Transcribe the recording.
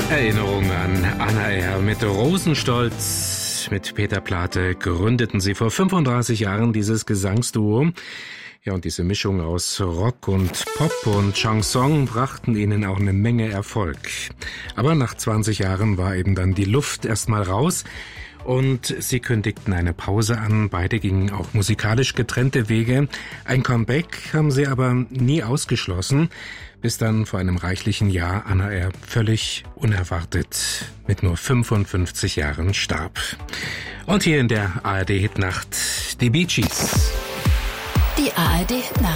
Erinnerung an Anna R. Mit Rosenstolz, mit Peter Plate gründeten sie vor 35 Jahren dieses Gesangsduo. Ja, und diese Mischung aus Rock und Pop und Chanson brachten ihnen auch eine Menge Erfolg. Aber nach 20 Jahren war eben dann die Luft erstmal raus und sie kündigten eine Pause an. Beide gingen auch musikalisch getrennte Wege. Ein Comeback haben sie aber nie ausgeschlossen, bis dann vor einem reichlichen Jahr Anna R. völlig unerwartet mit nur 55 Jahren starb. Und hier in der ARD-Hitnacht die Bee Gees. Die ARD-Hitnacht.